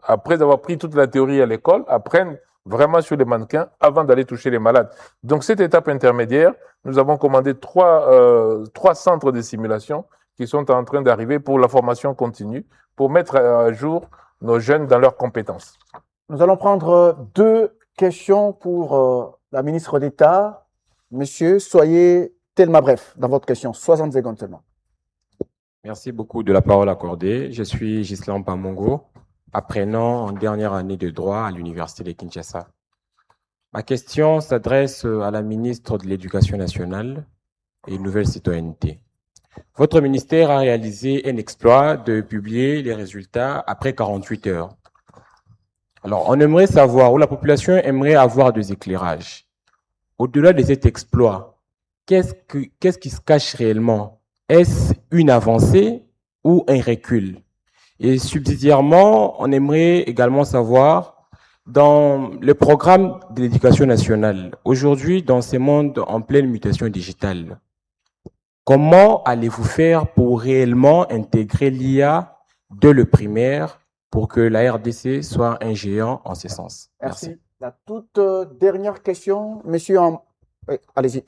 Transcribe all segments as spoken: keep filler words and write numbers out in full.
après avoir pris toute la théorie à l'école, apprennent vraiment sur les mannequins avant d'aller toucher les malades. Donc cette étape intermédiaire, nous avons commandé trois, euh, trois centres de simulation qui sont en train d'arriver pour la formation continue, pour mettre à jour nos jeunes dans leurs compétences. Nous allons prendre deux questions pour euh, la ministre d'État. Monsieur, soyez tellement bref dans votre question, soixante secondes seulement. Merci beaucoup de la parole accordée. Je suis Ghislain Pamongo, apprenant en dernière année de droit à l'Université de Kinshasa. Ma question s'adresse à la ministre de l'Éducation nationale et Nouvelle Citoyenneté. Votre ministère a réalisé un exploit de publier les résultats après quarante-huit heures. Alors, on aimerait savoir, ou la population aimerait avoir des éclairages. Au-delà de cet exploit, qu'est-ce que, qu'est-ce qui se cache réellement? Est-ce une avancée ou un recul? Et subsidiairement, on aimerait également savoir, dans le programme de l'éducation nationale, aujourd'hui, dans ce monde en pleine mutation digitale, comment allez-vous faire pour réellement intégrer l'I A dès le primaire pour que la R D C soit un géant en ce sens? Merci. Merci. La toute euh, dernière question, monsieur. En... Oui, allez-y.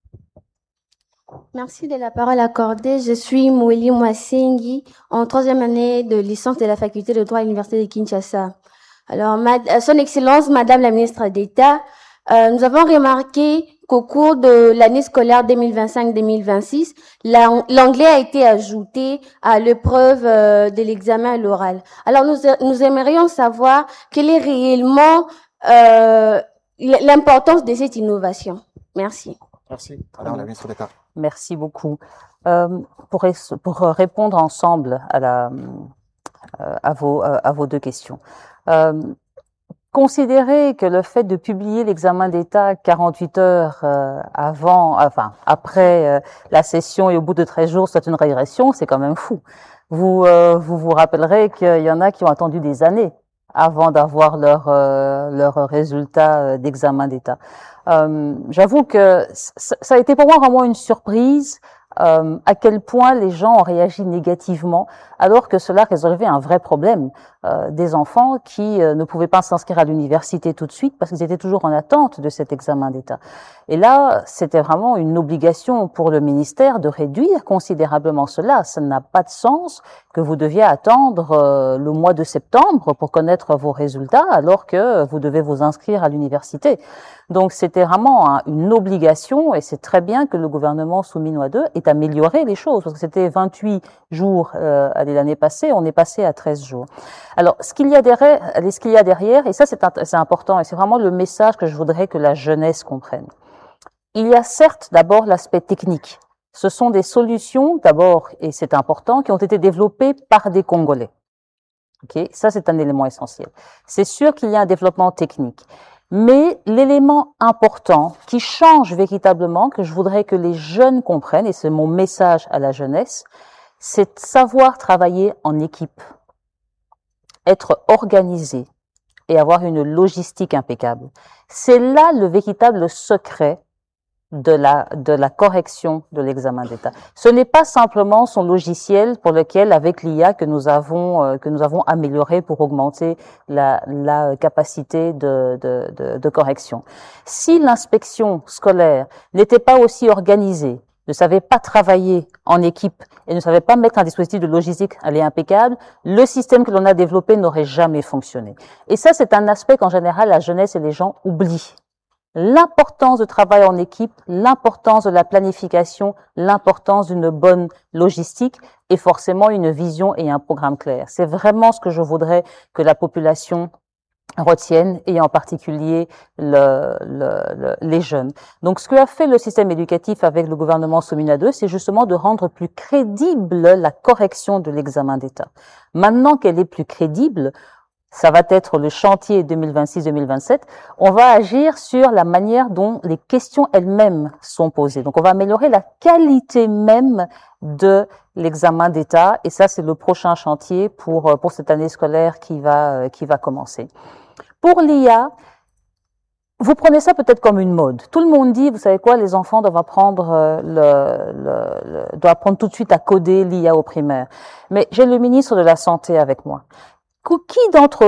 Merci de la parole accordée. Je suis Mweli Mwasengi, en troisième année de licence de la faculté de droit à l'Université de Kinshasa. Alors, ma, Son Excellence, Madame la ministre d'État, euh, nous avons remarqué qu'au cours de l'année scolaire deux mille vingt-cinq deux mille vingt-six, l'anglais a été ajouté à l'épreuve euh, de l'examen à l'oral. Alors, nous, nous aimerions savoir quelle est réellement euh, l'importance de cette innovation. Merci. Merci. Madame la ministre d'État. Merci beaucoup. Euh, pour, pour répondre ensemble à, la, à, vos, à vos deux questions. Euh, Considérer que le fait de publier l'examen d'État quarante-huit heures euh, avant, enfin après euh, la session et au bout de treize jours, c'est une régression, c'est quand même fou. Vous euh, vous, vous rappellerez qu'il y en a qui ont attendu des années avant d'avoir leur euh, leur résultat d'examen d'État. Euh, J'avoue que ça a été pour moi vraiment une surprise. Euh, à quel point les gens ont réagi négativement, alors que cela résolvait un vrai problème euh, des enfants qui euh, ne pouvaient pas s'inscrire à l'université tout de suite parce qu'ils étaient toujours en attente de cet examen d'État. Et là, c'était vraiment une obligation pour le ministère de réduire considérablement cela. Ça n'a pas de sens que vous deviez attendre euh, le mois de septembre pour connaître vos résultats, alors que vous devez vous inscrire à l'université. Donc c'était vraiment hein, une obligation, et c'est très bien que le gouvernement Souminois deux ait amélioré les choses, parce que c'était vingt-huit jours euh, l'année passée, on est passé à treize jours. Alors ce qu'il y a derrière, ce qu'il y a derrière, et ça c'est c'est important, et c'est vraiment le message que je voudrais que la jeunesse comprenne. Il y a certes d'abord l'aspect technique. Ce sont des solutions d'abord, et c'est important, qui ont été développées par des Congolais. Ok, ça c'est un élément essentiel. C'est sûr qu'il y a un développement technique. Mais l'élément important qui change véritablement, que je voudrais que les jeunes comprennent, et c'est mon message à la jeunesse, c'est de savoir travailler en équipe, être organisé et avoir une logistique impeccable. C'est là le véritable secret de la de la correction de l'examen d'État. Ce n'est pas simplement son logiciel pour lequel, avec l'I A, que nous avons euh, que nous avons amélioré pour augmenter la la capacité de de de, de correction. Si l'inspection scolaire n'était pas aussi organisée, ne savait pas travailler en équipe et ne savait pas mettre un dispositif de logistique aller impeccable, le système que l'on a développé n'aurait jamais fonctionné. Et ça, c'est un aspect qu'en général la jeunesse et les gens oublient. L'importance de travail en équipe, l'importance de la planification, l'importance d'une bonne logistique et forcément une vision et un programme clair. C'est vraiment ce que je voudrais que la population retienne, et en particulier le, le, le, les jeunes. Donc, ce que a fait le système éducatif avec le gouvernement Souminois deux, c'est justement de rendre plus crédible la correction de l'examen d'État. Maintenant qu'elle est plus crédible, ça va être le chantier deux mille vingt-six deux mille vingt-sept, on va agir sur la manière dont les questions elles-mêmes sont posées. Donc, on va améliorer la qualité même de l'examen d'État, et ça, c'est le prochain chantier pour pour cette année scolaire qui va qui va commencer. Pour l'I A, vous prenez ça peut-être comme une mode. Tout le monde dit, vous savez quoi, les enfants doivent apprendre le, le, le doivent apprendre tout de suite à coder l'I A au primaire. Mais j'ai le ministre de la Santé avec moi. Qui d'entre